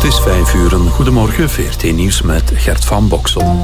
Het is 5:00. Goedemorgen, VRT Nieuws met Gert van Boksel.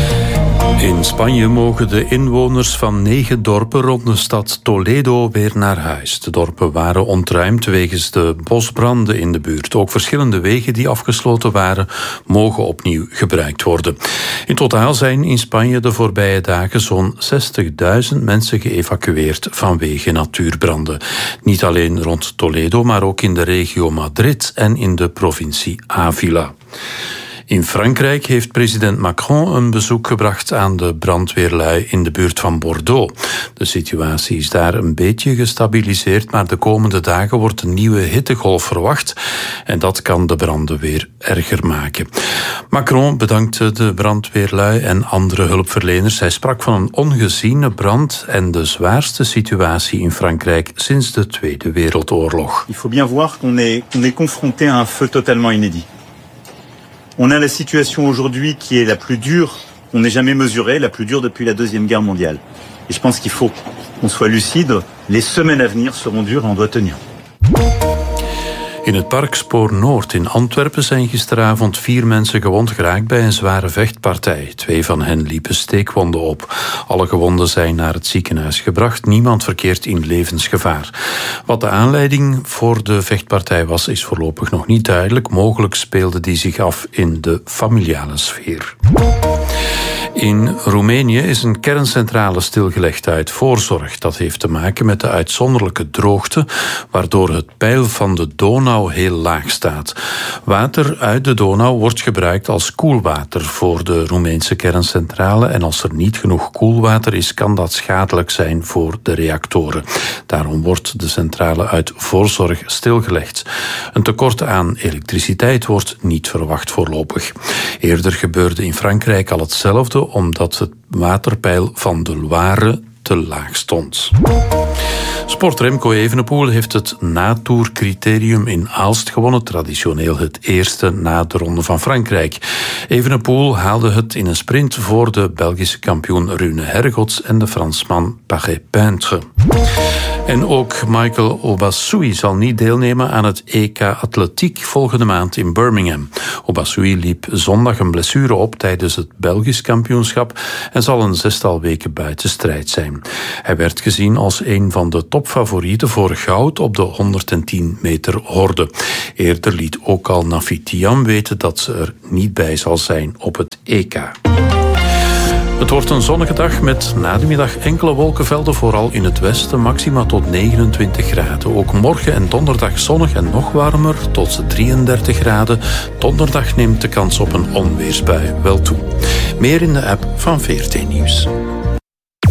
In Spanje mogen de inwoners van 9 dorpen rond de stad Toledo weer naar huis. De dorpen waren ontruimd wegens de bosbranden in de buurt. Ook verschillende wegen die afgesloten waren, mogen opnieuw gebruikt worden. In totaal zijn in Spanje de voorbije dagen zo'n 60.000 mensen geëvacueerd vanwege natuurbranden. Niet alleen rond Toledo, maar ook in de regio Madrid en in de provincie Ávila. In Frankrijk heeft president Macron een bezoek gebracht aan de brandweerlui in de buurt van Bordeaux. De situatie is daar een beetje gestabiliseerd, maar de komende dagen wordt een nieuwe hittegolf verwacht en dat kan de branden weer erger maken. Macron bedankte de brandweerlui en andere hulpverleners. Hij sprak van een ongeziene brand en de zwaarste situatie in Frankrijk sinds de Tweede Wereldoorlog. Il faut bien voir qu'on est confronté à un feu totalement inédit. On a la situation aujourd'hui qui est la plus dure qu'on n'ait jamais mesurée, la plus dure depuis la Deuxième Guerre mondiale. Et je pense qu'il faut qu'on soit lucide. Les semaines à venir seront dures et on doit tenir. In het park Spoor Noord in Antwerpen zijn gisteravond 4 mensen gewond geraakt bij een zware vechtpartij. 2 van hen liepen steekwonden op. Alle gewonden zijn naar het ziekenhuis gebracht. Niemand verkeert in levensgevaar. Wat de aanleiding voor de vechtpartij was, is voorlopig nog niet duidelijk. Mogelijk speelde die zich af in de familiale sfeer. In Roemenië is een kerncentrale stilgelegd uit voorzorg. Dat heeft te maken met de uitzonderlijke droogte, waardoor het peil van de Donau heel laag staat. Water uit de Donau wordt gebruikt als koelwater voor de Roemeense kerncentrale en als er niet genoeg koelwater is, kan dat schadelijk zijn voor de reactoren. Daarom wordt de centrale uit voorzorg stilgelegd. Een tekort aan elektriciteit wordt niet verwacht voorlopig. Eerder gebeurde in Frankrijk al hetzelfde, omdat het waterpeil van de Loire te laag stond. Sport Remco Evenepoel heeft het natoercriterium in Aalst gewonnen, traditioneel het eerste na de Ronde van Frankrijk. Evenepoel haalde het in een sprint voor de Belgische kampioen Rune Hergots en de Fransman Paré-Peintre. En ook Michael Obasui zal niet deelnemen aan het EK Atletiek volgende maand in Birmingham. Obasui liep zondag een blessure op tijdens het Belgisch kampioenschap en zal een 6-tal weken buiten strijd zijn. Hij werd gezien als een van de topfavorieten voor goud op de 110 meter horde. Eerder liet ook al Nafitiam weten dat ze er niet bij zal zijn op het EK. Het wordt een zonnige dag met na de middag enkele wolkenvelden, vooral in het westen, maxima tot 29 graden. Ook morgen en donderdag zonnig en nog warmer, tot 33 graden. Donderdag neemt de kans op een onweersbui wel toe. Meer in de app van VRT Nieuws.